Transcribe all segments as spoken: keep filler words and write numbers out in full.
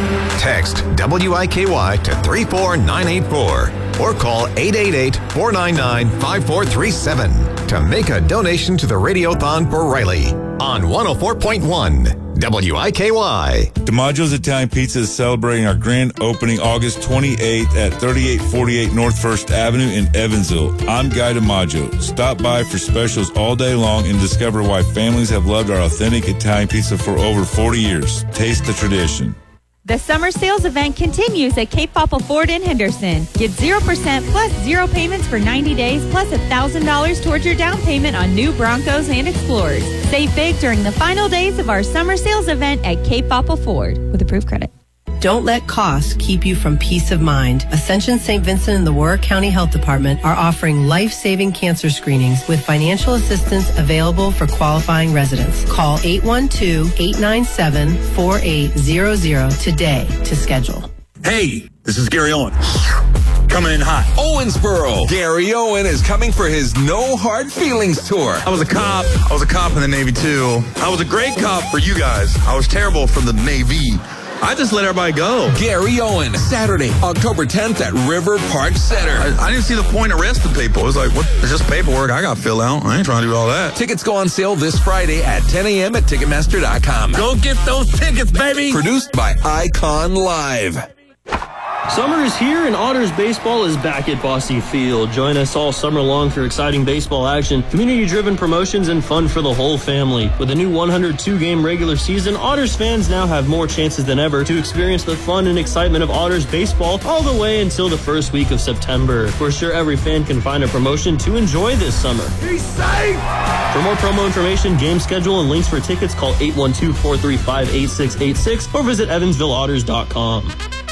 Text W I K Y to three four nine eight four or call eight eight eight, four nine nine, five four three seven to make a donation to the Radiothon for Riley on one oh four point one W I K Y. DiMaggio's Italian Pizza is celebrating our grand opening August twenty-eighth at thirty-eight forty-eight North First Avenue in Evansville. I'm Guy DiMaggio. Stop by for specials all day long and discover why families have loved our authentic Italian pizza for over forty years. Taste the tradition. The summer sales event continues at Cape Papa Ford in Henderson. Get zero percent plus zero payments for ninety days plus one thousand dollars towards your down payment on new Broncos and Explorers. Save big during the final days of our summer sales event at Cape Papa Ford with approved credit. Don't let costs keep you from peace of mind. Ascension Saint Vincent and the Warwick County Health Department are offering life-saving cancer screenings with financial assistance available for qualifying residents. Call eight one two, eight nine seven, four eight zero zero today to schedule. Hey, this is Gary Owen. Coming in hot. Owensboro. Gary Owen is coming for his No Hard Feelings tour. I was a cop. I was a cop in the Navy, too. I was a great cop for you guys. I was terrible from the Navy. I just let everybody go. Gary Owen, Saturday, October tenth at River Park Center. I, I didn't see the point of arresting people. It was like, what? It's just paperwork I got to fill out. I ain't trying to do all that. Tickets go on sale this Friday at ten a.m. at Ticketmaster dot com. Go get those tickets, baby. Produced by Icon Live. Summer is here and Otters baseball is back at Bosse Field. Join us all summer long for exciting baseball action, community-driven promotions, and fun for the whole family. With a new one hundred two game regular season, Otters fans now have more chances than ever to experience the fun and excitement of Otters baseball all the way until the first week of September. We're sure every fan can find a promotion to enjoy this summer. Be safe! For more promo information, game schedule, and links for tickets, call eight one two, four three five, eight six eight six or visit evansville otters dot com.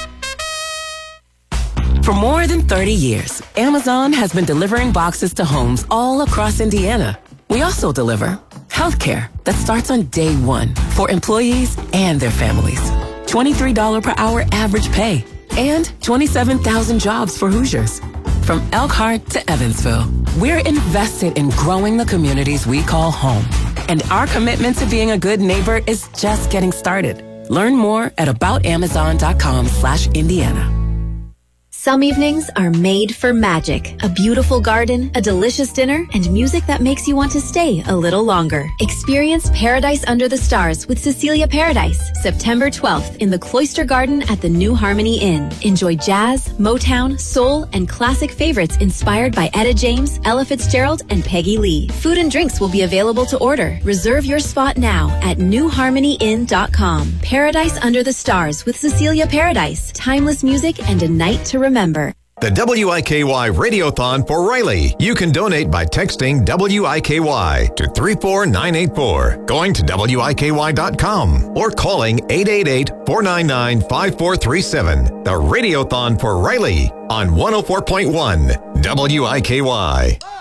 For more than thirty years, Amazon has been delivering boxes to homes all across Indiana. We also deliver healthcare that starts on day one for employees and their families. twenty-three dollars per hour average pay and twenty-seven thousand jobs for Hoosiers. From Elkhart to Evansville, we're invested in growing the communities we call home. And our commitment to being a good neighbor is just getting started. Learn more at about amazon dot com slash Indiana. Some evenings are made for magic. A beautiful garden, a delicious dinner, and music that makes you want to stay a little longer. Experience Paradise Under the Stars with Cecilia Paradise, September twelfth in the Cloister Garden at the New Harmony Inn. Enjoy jazz, Motown, soul, and classic favorites inspired by Etta James, Ella Fitzgerald, and Peggy Lee. Food and drinks will be available to order. Reserve your spot now at new harmony inn dot com. Paradise Under the Stars with Cecilia Paradise. Timeless music and a night to remember. Remember. The W I K Y Radiothon for Riley. You can donate by texting W I K Y to three four nine eight four, going to W I K Y dot com, or calling eight eight eight, four nine nine, five four three seven. The Radiothon for Riley on one oh four point one W I K Y.